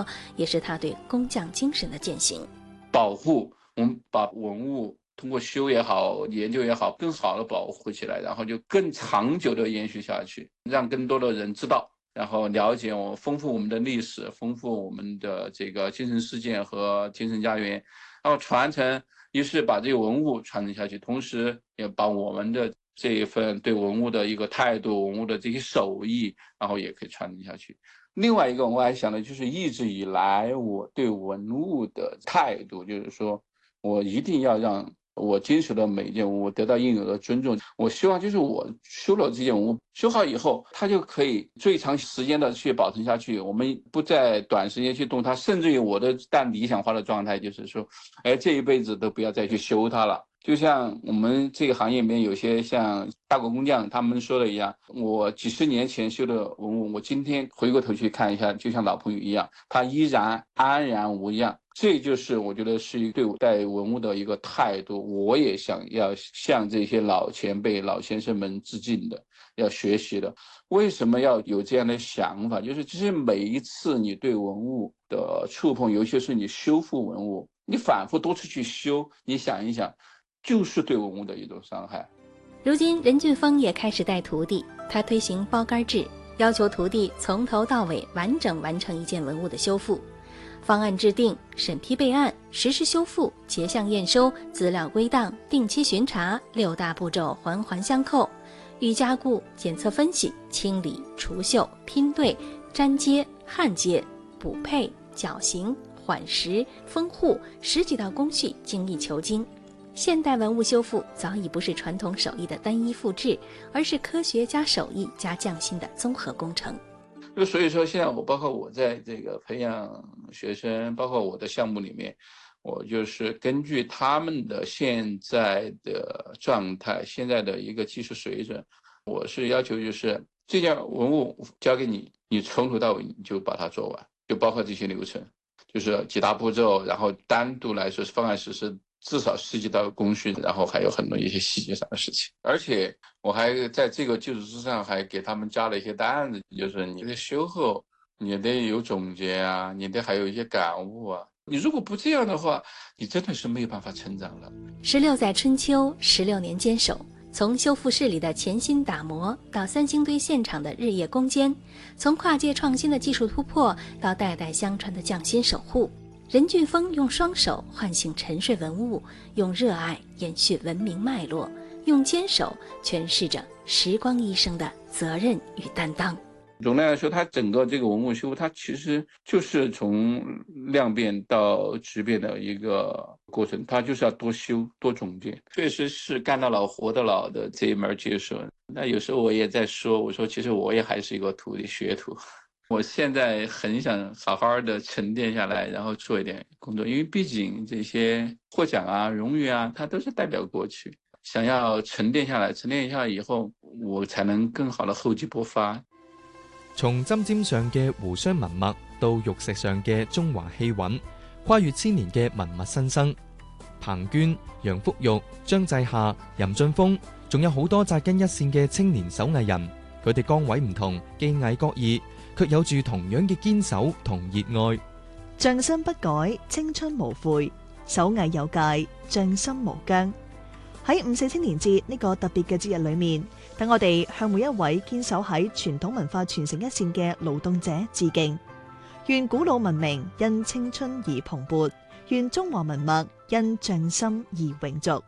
也是他对工匠精神的践行。 保护，我们把文物通过修也好，研究也好，更好的保护起来，然后就更长久的延续下去，让更多的人知道，然后了解丰富我们的历史，丰富我们的这个精神世界和精神家园，然后传承，一是把这个文物传承下去，同时也把我们的这一份对文物的一个态度，文物的这些手艺，然后也可以传承下去。另外一个我还想的就是一直以来我对文物的态度，就是说我一定要让我经手的每一件文物得到应有的尊重。我希望就是我修了这件文物，修好以后它就可以最长时间的去保存下去，我们不在短时间去动它，甚至于我的但理想化的状态就是说，这一辈子都不要再去修它了。就像我们这个行业里面有些像大国工匠他们说的一样，我几十年前修的文物，我今天回过头去看一下，就像老朋友一样，他依然安然无恙。这就是我觉得是对待文物的一个态度，我也想要向这些老前辈老先生们致敬的，要学习的。为什么要有这样的想法，就是其实每一次你对文物的触碰，尤其是你修复文物，你反复多次去修，你想一想，就是对文物的一种伤害。 如今任俊峰也开始带徒弟，他推行包干制，要求徒弟从头到尾完整完成一件文物的修复。方案制定、审批备案、实施修复、结项验收、资料归档、定期巡查6大步骤环环相扣，预加固、检测分析、清理、除锈、拼对、粘接、焊接、补配、绞刑、缓石、封护10几道工序精益求精。现代文物修复早已不是传统手艺的单一复制，而是科学加手艺加匠心的综合工程。 所以说现在包括我在这个培养学生，包括我的项目里面，我就是根据他们的现在的状态，现在的一个技术水准，我是要求就是这件文物交给你，你从头到尾你就把它做完，就包括这些流程，就是几大步骤，然后单独来说是方案实施至少10几道工序，然后还有很多一些细节上的事情。而且我还在这个基础之上还给他们加了一些单子，就是你的修后你得有总结啊，你得还有一些感悟啊，你如果不这样的话，你真的是没有办法成长了。 16载春秋，16年坚守，从修复室里的潜心打磨，到三星堆现场的日夜攻坚，从跨界创新的技术突破，到代代相传的匠心守护，任俊峰用双手唤醒沉睡文物，用热爱延续文明脉络，用坚守诠释着时光医生的责任与担当。 总的来说，它整个这个文物修复，它其实就是从量变到质变的一个过程，它就是要多修多总结。确实是干到老活到老的这一门技术。那有时候我也在说，我说其实我也还是一个徒弟学徒。我现在很想好好的沉淀下来，然后做一点工作，因为毕竟这些获奖啊、荣誉啊，它都是代表过去。想要沉淀下來以後，我才能更好的厚積薄發。 從針尖上嘅湖湘文脈到玉石上嘅中華氣韻，跨越千年嘅文物新生，彭娟、楊福玉、張濟夏、任俊峰，仲有好多紮根一線嘅青年手藝人，佢哋崗位唔同，技藝各異，卻有住同樣嘅堅守同熱愛。 匠心不改，青春無悔，手藝有界，匠心無疆。喺54青年節呢個特別嘅節日裏面，等我哋向每一位堅守喺傳統文化傳承一線嘅勞動者致敬。願古老文明因青春而蓬勃，願中華文脈因匠心而永續。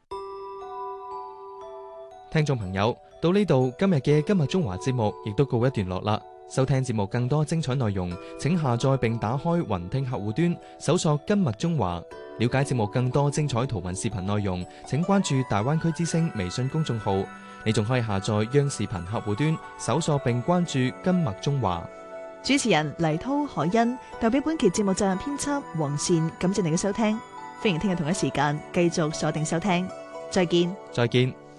聽眾朋友，到呢度今日嘅今日中華節目亦都告一段落啦。收聽節目更多精彩內容，請下載並打開雲聽客戶端，搜索今日中華。了解節目更多精彩圖文視頻內容，請關注大灣區之聲微信公眾號。你仲可以下載央視頻客戶端，搜索並關注今日中華。 主持人黎濤、海欣，代表本期節目責任編輯黃善，感謝你嘅收聽。歡迎聽日同一時間繼續鎖定收聽，再見。 再見。